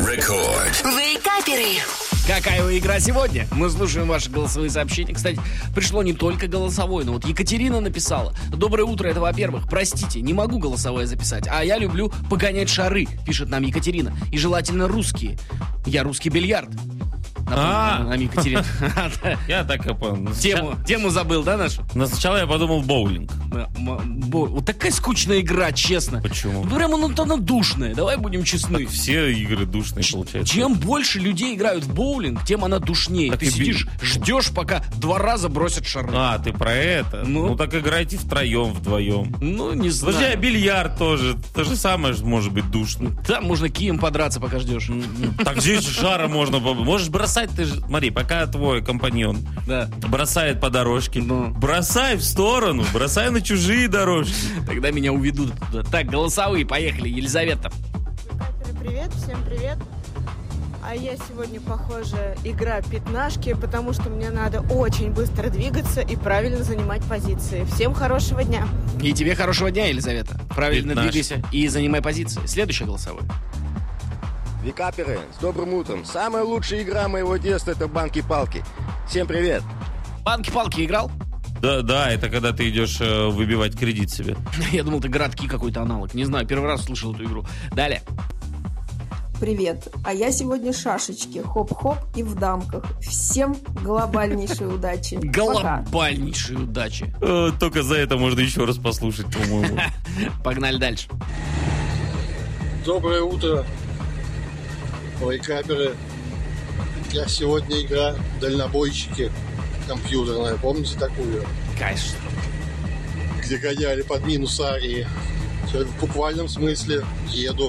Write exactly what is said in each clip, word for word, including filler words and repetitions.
Рекорд. Вейкаперы. Какая игра сегодня? Мы слушаем ваши голосовые сообщения. Кстати, пришло не только голосовое, но вот Екатерина написала. Доброе утро, это во-первых. Простите, не могу голосовое записать, а я люблю погонять шары, пишет нам Екатерина. И желательно русские. Я русский бильярд. А, нам Екатерина. я так и понял. Тему, тему забыл, да, нашу? Но сначала я подумал боулинг. Вот такая скучная игра, честно. Почему? Ну, прямо ну, она душная, давай будем честны. Так все игры душные, получается. Чем больше людей играют в боулинг, тем она душнее. Так ты и сидишь, би- ждешь, пока два раза бросят шары. А, ты про это? Ну. Ну, так играйте втроем, вдвоем. Ну, не знаю. Подожди, а бильярд тоже. То же самое же может быть душно. Там можно кием подраться, пока ждешь. Так здесь шара можно... по- Можешь бросать, ты же... Смотри, пока твой компаньон Да. бросает по дорожке, Ну. бросай в сторону, бросай на чужие дорожки. Тогда меня уведут туда. Так, голосовые, поехали. Елизавета. Привет, всем привет. А я сегодня, похоже, игра пятнашки, потому что мне надо очень быстро двигаться и правильно занимать позиции. Всем хорошего дня. И тебе хорошего дня, Елизавета. Правильно Пятнашки. двигайся и занимай позиции. Следующее голосовое. Вейкаперы, с добрым утром. Самая лучшая игра моего детства — это банки-палки. Всем привет. Банки-палки играл? Да, да, это когда ты идешь э, выбивать кредит себе. Я думал, ты городки какой-то аналог. Не знаю, первый раз слышал эту игру. Далее. Привет, а я сегодня шашечки, хоп-хоп и в дамках. Всем глобальнейшей удачи. Пока. Глобальнейшей удачи. Э, только за это можно еще раз послушать, по-моему. Погнали дальше. Доброе утро, вейкаперы. Я сегодня игра «Дальнобойщики» компьютерная. Помните такую? Конечно. Где гоняли под минус арии. Я в буквальном смысле еду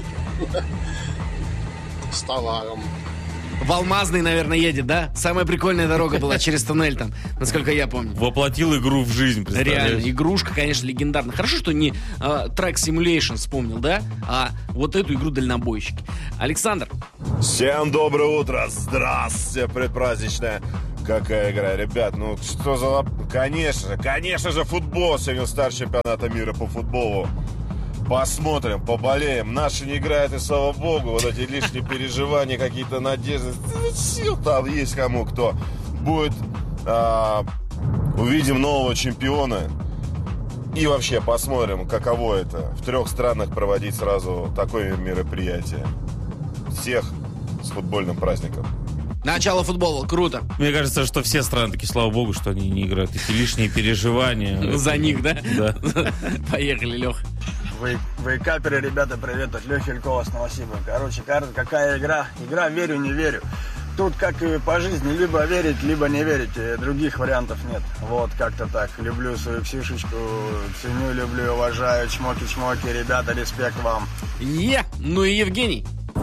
с товаром. В Алмазный, наверное, едет, да? Самая прикольная дорога была через туннель там, насколько я помню. Воплотил игру в жизнь, представляешь? Реально, игрушка, конечно, легендарная. Хорошо, что не э, Track Simulation вспомнил, да? А вот эту игру «Дальнобойщики». Александр. Всем доброе утро, здравствуйте, предпраздничная. Какая игра, ребят, ну что за... лап- Конечно же, конечно же, футбол. Сегодня старт чемпионата мира по футболу. Посмотрим, поболеем. Наши не играют, и слава богу. Вот эти лишние переживания, какие-то надежды. Сил там есть кому, кто будет. а, Увидим нового чемпиона. И вообще посмотрим, каково это в трех странах проводить сразу такое мероприятие. Всех с футбольным праздником. Начало футбола, круто. Мне кажется, что все страны такие, слава богу, что они не играют. Эти лишние переживания. За них, да? Да. Поехали, Лех. Вей- Вейкаперы, ребята, привет, от Лехи Илькова с Новосиба. Короче, кар- какая игра? Игра верю, не верю. Тут, как и по жизни, либо верить, либо не верить. И других вариантов нет. Вот, как-то так. Люблю свою ксюшечку, ценю, люблю, уважаю. Чмоки-чмоки, ребята, респект вам. Е! Ну и Евгений.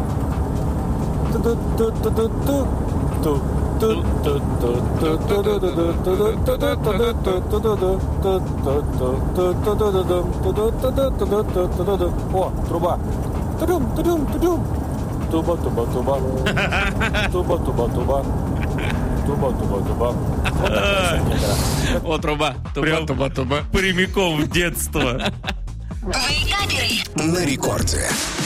О, труба. Тудум, тудум, тудум. Туба, туба, туба. Туба, туба, туба. Туба, туба, туба. Вот такая игра. О, труба. Туба, Прям туба, туба. прямиком в детство. Вейкаперы. На рекорде.